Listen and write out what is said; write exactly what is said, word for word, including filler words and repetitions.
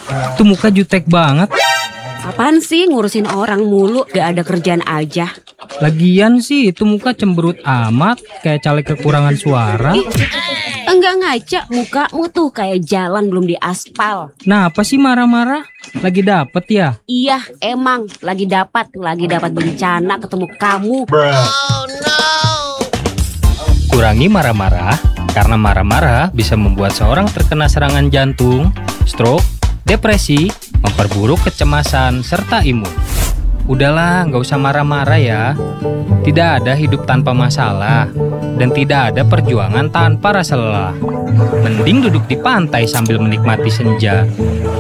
Tuh muka jutek banget. Apaan sih ngurusin orang mulu, gak ada kerjaan aja. Lagian sih itu muka cemberut amat, kayak caleg kekurangan suara. Ih, enggak ngaca, mukamu tuh kayak jalan belum diaspal. Nah, apa sih marah-marah? Lagi dapet ya? Iya, emang lagi dapat, lagi dapat bencana ketemu kamu. Kurangi marah-marah, karena marah-marah bisa membuat seorang terkena serangan jantung, stroke, depresi, memperburuk kecemasan, serta imun. Udahlah, nggak usah marah-marah ya. Tidak ada hidup tanpa masalah, dan tidak ada perjuangan tanpa rasa lelah. Mending duduk di pantai sambil menikmati senja.